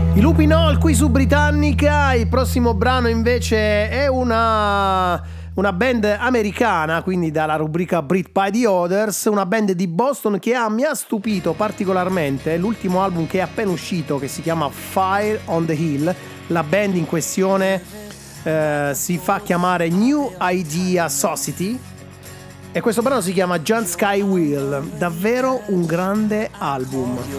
I Lupi Noll qui su Britannica. Il prossimo brano invece è una band americana, quindi dalla rubrica Brit by the Others, una band di Boston che mi ha stupito particolarmente. L'ultimo album che è appena uscito, che si chiama Fire on the Hill. La band in questione si fa chiamare New Idea Society e questo brano si chiama Giant Sky Wheel. Davvero un grande album.